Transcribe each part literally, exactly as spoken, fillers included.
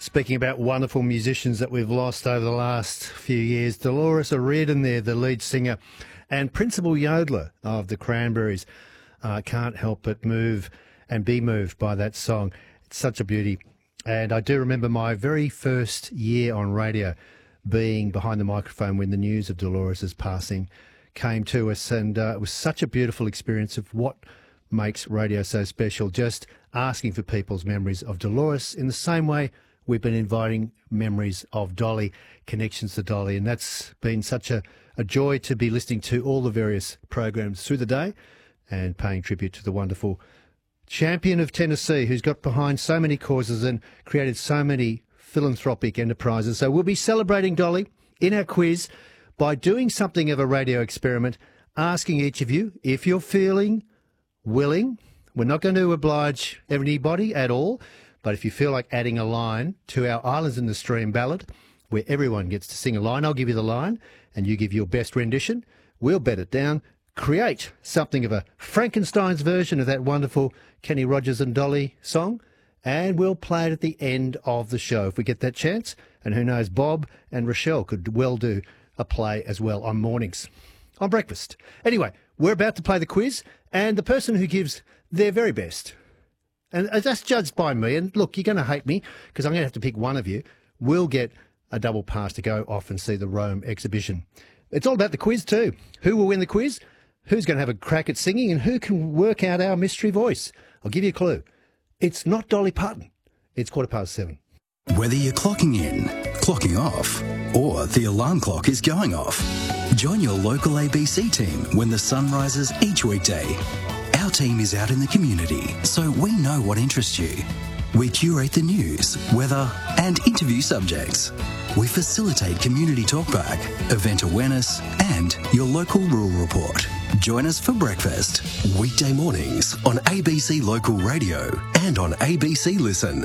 Speaking about wonderful musicians that we've lost over the last few years, Dolores O'Riordan there, the lead singer, and Principal Yodeler of the Cranberries. Uh, can't help but move and be moved by that song. It's such a beauty. And I do remember my very first year on radio being behind the microphone when the news of Dolores' passing came to us, and uh, it was such a beautiful experience of what makes radio so special, just asking for people's memories of Dolores in the same way we've been inviting memories of Dolly, connections to Dolly, and that's been such a, a joy to be listening to all the various programs through the day and paying tribute to the wonderful champion of Tennessee who's got behind so many causes and created so many philanthropic enterprises. So we'll be celebrating Dolly in our quiz by doing something of a radio experiment, asking each of you if you're feeling willing. We're not going to oblige anybody at all, but if you feel like adding a line to our Islands in the Stream ballad, where everyone gets to sing a line, I'll give you the line and you give your best rendition. We'll bed it down, create something of a Frankenstein's version of that wonderful Kenny Rogers and Dolly song, and we'll play it at the end of the show if we get that chance. And who knows, Bob and Rochelle could well do a play as well on mornings, on breakfast. Anyway, we're about to play the quiz, and the person who gives their very best, and that's judged by me, and look, you're going to hate me because I'm going to have to pick one of you, will get a double pass to go off and see the Rome exhibition. It's all about the quiz too. Who will win the quiz? Who's going to have a crack at singing? And who can work out our mystery voice? I'll give you a clue. It's not Dolly Parton. It's quarter past seven. Whether you're clocking in, clocking off, or the alarm clock is going off, join your local A B C team when the sun rises each weekday. Our team is out in the community, so we know what interests you. We curate the news, weather, and interview subjects. We facilitate community talkback, event awareness, and your local rural report. Join us for breakfast, weekday mornings on A B C Local Radio and on A B C Listen.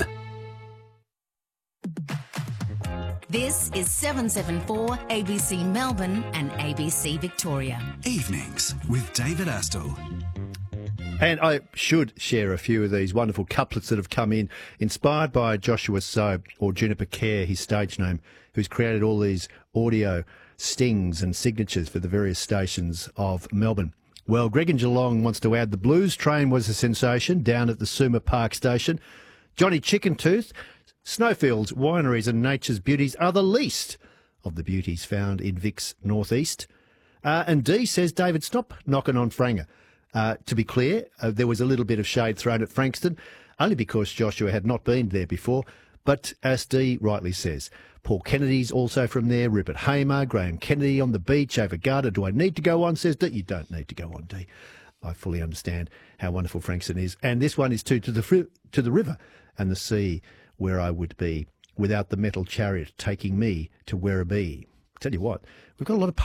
This is seven seven four A B C Melbourne and A B C Victoria. Evenings with David Astle. And I should share a few of these wonderful couplets that have come in, inspired by Joshua Soap, or Juniper Care, his stage name, who's created all these audio stings and signatures for the various stations of Melbourne. Well, Greg in Geelong wants to add the Blues Train was a sensation down at the Suma Park station. Johnny Chickentooth, snowfields, wineries and nature's beauties are the least of the beauties found in Vic's northeast. Uh, and Dee says, David, stop knocking on Franger. Uh, to be clear, uh, there was a little bit of shade thrown at Frankston, only because Joshua had not been there before. But as Dee rightly says, Paul Kennedy's also from there, Rupert Hamer, Graham Kennedy on the beach over Garda. Do I need to go on, says Dee? You don't need to go on, Dee. I fully understand how wonderful Frankston is. And this one is too, to the fri- to the river and the sea, where I would be without the metal chariot taking me to Werribee. Tell you what, we've got a lot of